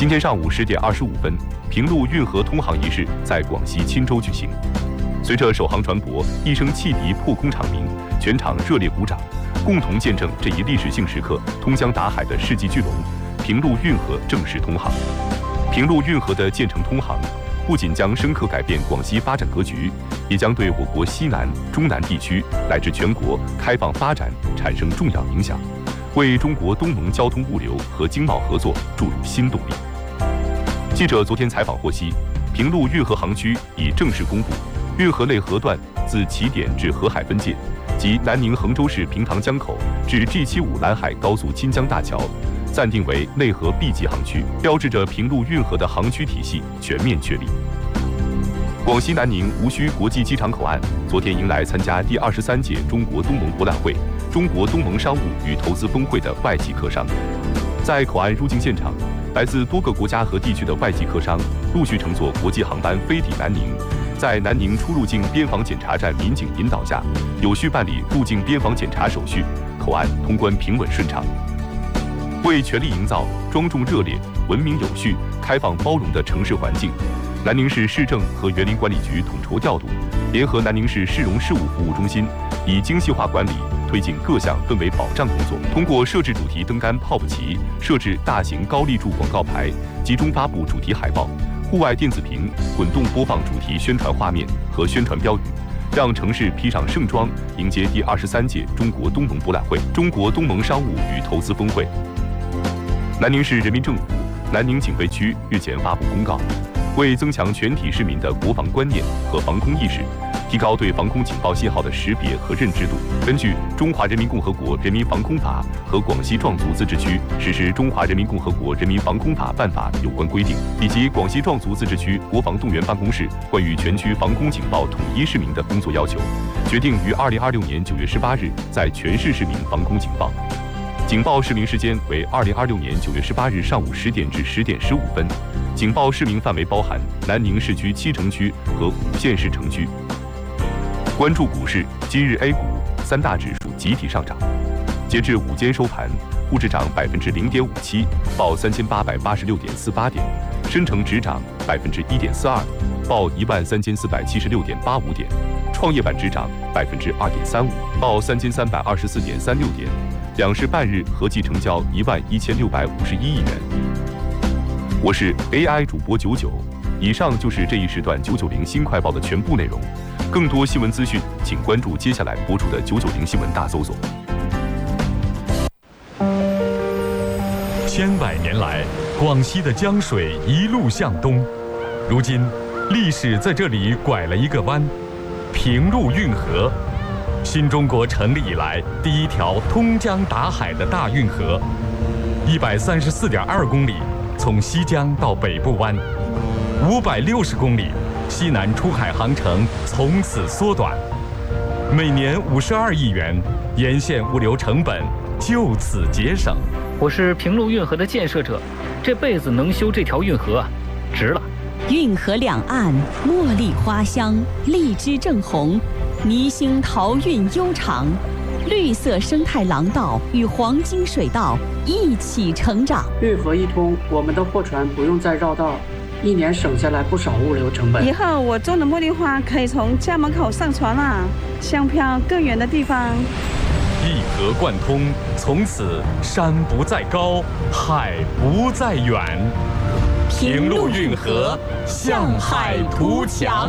今天上午10点25分，平陆运河通航仪式在广西钦州举行。随着首航船舶一声汽笛破空长鸣，全场热烈鼓掌，共同见证这一历史性时刻通江达海的世纪巨龙——平陆运河正式通航。平陆运河的建成通航，不仅将深刻改变广西发展格局，也将对我国西南、中南地区乃至全国开放发展产生重要影响，为中国东盟交通物流和经贸合作注入新动力。记者昨天采访获悉，平陆运河航区已正式公布，运河内河段自起点至河海分界，即南宁衡州市平塘江口至 G75 兰海高速钦江大桥，暂定为内河 B 级航区，标志着平陆运河的航区体系全面确立。广西南宁无锡国际机场口岸昨天迎来参加第23届中国东盟博览会、中国东盟商务与投资峰会的外籍客商。在口岸入境现场，来自多个国家和地区的外籍客商陆续乘坐国际航班飞抵南宁，在南宁出入境边防检查站民警引导下，有序办理入境边防检查手续，口岸通关平稳顺畅。为全力营造庄重热烈、文明有序、开放包容的城市环境，南宁市市政和园林管理局统筹调度，联合南宁市市容事务服务中心，以精细化管理推进各项氛围保障工作。通过设置主题灯杆泡泡旗、设置大型高立柱广告牌、集中发布主题海报、户外电子屏滚动播放主题宣传画面和宣传标语，让城市披上盛装，迎接第23届中国东盟博览会、中国东盟商务与投资峰会。南宁市人民政府南宁警备区日前发布公告，为增强全体市民的国防观念和防空意识，提高对防空警报信号的识别和认知度，根据《中华人民共和国人民防空法》和广西壮族自治区实施《中华人民共和国人民防空法》办法有关规定，以及广西壮族自治区国防动员办公室关于全区防空警报统一市民的工作要求，决定于2026年9月18日在全市市民防空警报。警报释鸣时间为2026年9月18日上午10点至10点15分。警报释鸣范围包含南宁市区7城区和5县市城区。关注股市，今日 A 股3大指数集体上涨，截至午间收盘，沪指涨0.57%，报3886.48点；深成指涨1.42%，报13476.85点；创业板指涨2.35%，报3324.36点。两市半日合计成交11651亿元。我是 AI 主播99，以上就是这一时段990新快报的全部内容。更多新闻资讯，请关注接下来播出的990新闻大搜索。 千百年来，广西的江水一路向东，如今，历史在这里拐了一个弯，平陆运河。新中国成立以来第一条通江达海的大运河，134.2公里，从西江到北部湾，560公里，西南出海航程从此缩短，每年52亿元，沿线物流成本就此节省。 我是平陆运河的建设者，这辈子能修这条运河，值了。 运河两岸茉莉花香，荔枝正红，泥兴陶运悠长，绿色生态廊道与黄金水道一起成长。 运河一通，我们的货船不用再绕道，一年省下来不少物流成本。 以后我种的茉莉花可以从家门口上船了，香飘更远的地方。 一河贯通，从此山不再高，海不再远。平陆运河向海图强。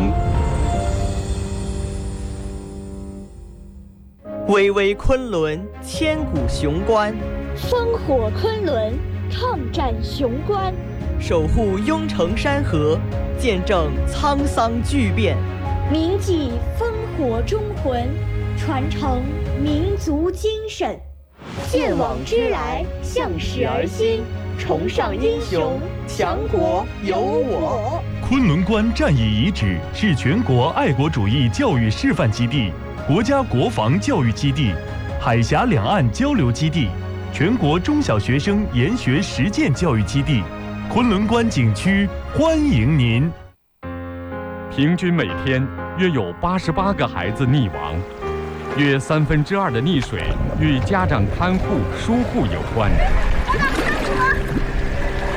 巍巍昆仑，千古雄关； 烽火昆仑，抗战雄关； 守护雍城山河，见证沧桑巨变； 铭记烽火忠魂，传承民族精神；见往知来，向史而新，崇尚英雄，强国有我。 昆仑关战役遗址是全国爱国主义教育示范基地、国家国防教育基地、海峡两岸交流基地、全国中小学生研学实践教育基地。昆仑关景区欢迎您。 平均每天约有88个孩子溺亡，约2/3的溺水与家长看护疏忽有关。